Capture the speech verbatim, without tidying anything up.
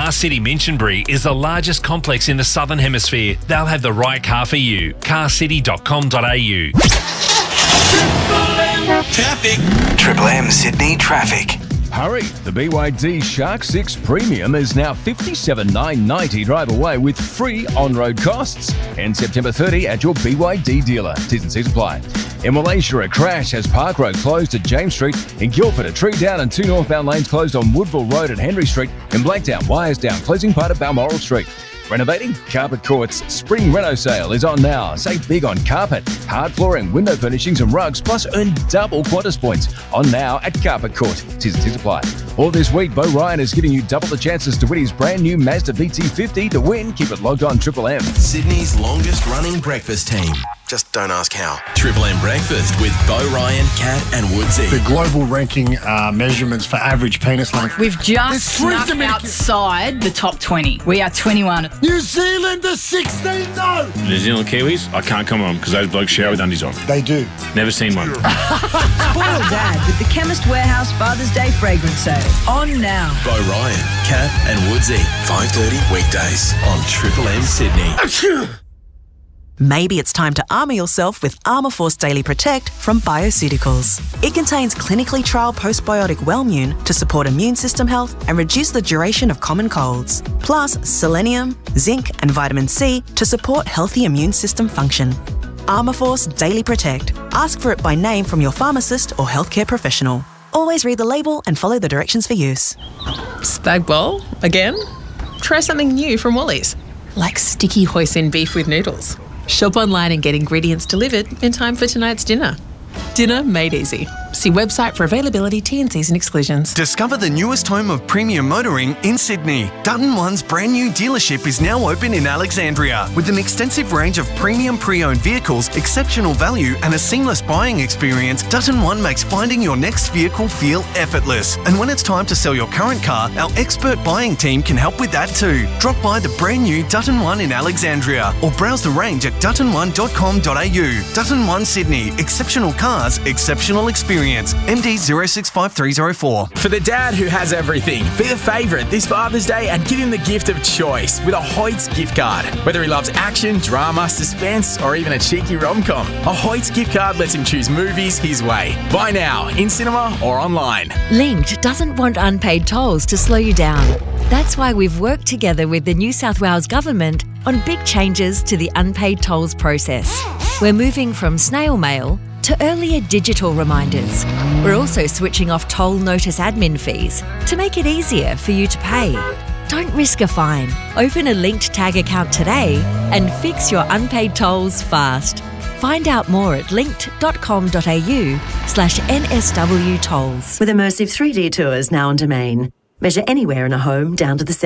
Car City Minchinbury is the largest complex in the Southern Hemisphere. They'll have the right car for you. car city dot com dot a u. Traffic. Triple M Sydney traffic. Hurry! The B Y D Shark six Premium is now fifty-seven thousand nine hundred ninety dollars drive away with free on-road costs. End September thirtieth at your B Y D dealer. T's and C's apply. In Malaysia, a crash has Park Road closed at James Street. In Guildford, a tree down and two northbound lanes closed on Woodville Road at Henry Street. In Blacktown, wires down, closing part of Balmoral Street. Renovating? Carpet Court's Spring Reno sale is on now. Save big on carpet, hard flooring, window furnishings and rugs, plus earn double Qantas points. On now at Carpet Court. T's and C's apply. All this week, Bo Ryan is giving you double the chances to win his brand new Mazda B T fifty. To win, keep it logged on Triple M. Sydney's longest running breakfast team. Just don't ask how. Triple M Breakfast with Bo Ryan, Kat and Woodsy. The global ranking uh, measurements for average penis length. We've just snuck outside the top twenty. We are twenty-one. New Zealand are sixteen, no! New Zealand Kiwis, I can't come on because those blokes shower with undies on. They do. Never seen one. Spoil Dad with the Chemist Warehouse Father's Day fragrance sale. On now. Bo Ryan, Kat and Woodsy. five thirty weekdays on Triple M Sydney. Maybe it's time to armour yourself with Armourforce Daily Protect from Bioceuticals. It contains clinically trialled postbiotic Wellmune to support immune system health and reduce the duration of common colds. Plus selenium, zinc and vitamin C to support healthy immune system function. Armourforce Daily Protect. Ask for it by name from your pharmacist or healthcare professional. Always read the label and follow the directions for use. Spag bowl? Again? Try something new from Woolies, like sticky hoisin beef with noodles. Shop online and get ingredients delivered in time for tonight's dinner. Dinner made easy. See website for availability, T and Cs and exclusions. Discover the newest home of premium motoring in Sydney. Dutton One's brand new dealership is now open in Alexandria. With an extensive range of premium pre-owned vehicles, exceptional value and a seamless buying experience, Dutton One makes finding your next vehicle feel effortless. And when it's time to sell your current car, our expert buying team can help with that too. Drop by the brand new Dutton One in Alexandria or browse the range at dutton one dot com dot a u. Dutton One Sydney. Exceptional cars, exceptional experience. M D zero six five three zero four. For the dad who has everything, be the favourite this Father's Day and give him the gift of choice with a Hoyts gift card. Whether he loves action, drama, suspense or even a cheeky rom-com, a Hoyts gift card lets him choose movies his way. Buy now, in cinema or online. Linked doesn't want unpaid tolls to slow you down. That's why we've worked together with the New South Wales Government on big changes to the unpaid tolls process. We're moving from snail mail to earlier digital reminders. We're also switching off toll notice admin fees to make it easier for you to pay. Don't risk a fine. Open a Linked Tag account today and fix your unpaid tolls fast. Find out more at linked dot com dot a u slash N S W tolls. With immersive three D tours now on Domain. Measure anywhere in a home down to the